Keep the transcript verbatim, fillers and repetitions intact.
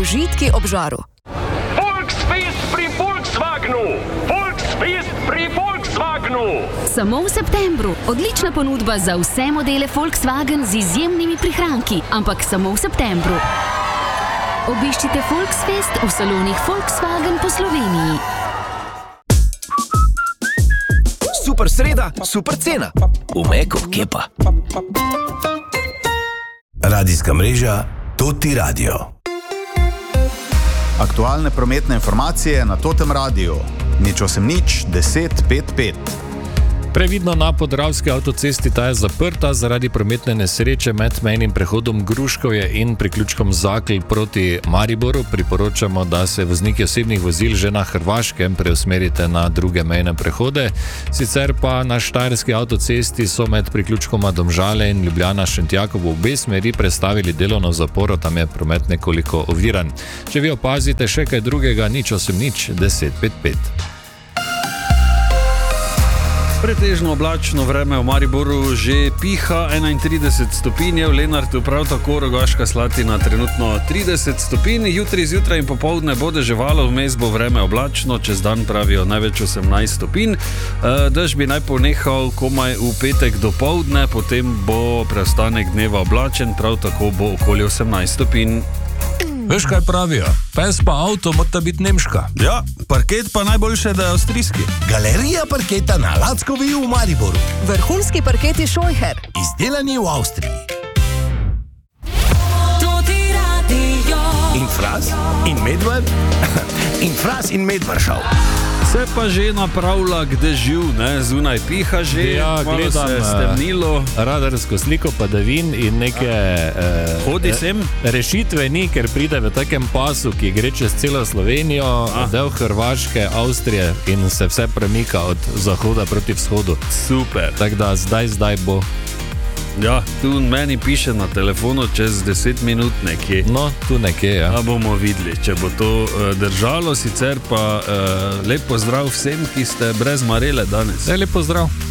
užitki ob žaru. Volksfest pri Volkswagenu! Volksfest pri Volkswagenu! Samo v septembru. Odlična ponudba za vse modele Volkswagen z izjemnimi prihranki, ampak samo v septembru. Obiščite Volksfest v salonih Volkswagen po Sloveniji. Super sreda, super cena. V Meku, kje pa? Radijska mreža Toti Radio. Aktualne prometne informacije na Totem radiju. Nič osem nič, deset pet pet. Previdno na Podravski avtocesti, ta je zaprta zaradi prometne nesreče med mejnim prehodom Gruškovje in priključkom Zakl proti Mariboru. Priporočamo, da se vozniki osebnih vozil že na Hrvaškem preusmerite na druge mejne prehode. Sicer pa na Štajerski avtocesti so med priključkoma Domžale in Ljubljana Šentjakov v obe smeri prestavili delovno zaporo, tam je promet nekoliko oviran. Če vi opazite še kaj drugega, nič osem nič, deset pet pet. Pretežno oblačno vreme v Mariboru, že piha enaintrideset stopinj, v Lenartu prav tako, Rogaška Slatina trenutno trideset stopinj, jutri zjutraj in popoldne bo deževalo, vmes bo vreme oblačno, čez dan pravijo največ osemnajst stopinj. Dež bi naj ponehal komaj v petek dopoldne, potem bo preostanek dneva oblačen, prav tako bo okoli osemnajst stopinj. Veš, kaj pravijo? Pes pa avto mora biti nemška. Ja, parket pa najboljše, da je avstrijski. Galerija parketa na Lackovi v Mariboru. Vrhunski parketi Scheucher. Izdelani v Avstriji. In Fras, in Medved, in Fras in Medvršav. Se pa že napravlja k dežju, ne, zunaj piha že, ja, malo se je stemnilo. Radarsko sliko padavin in neke eh, Hodi sem. rešitve ni, ker pride v takem pasu, ki gre čez celo Slovenijo, ah. del Hrvaške, Avstrije in se vse premika od zahoda proti vzhodu. Super. Tako da zdaj, zdaj bo. Ja, tu meni piše na telefonu čez deset minut nekje. No, tu nekje, ja. A bomo videli, če bo to uh, držalo, sicer pa uh, lep pozdrav vsem, ki ste brez marele danes. Lep pozdrav.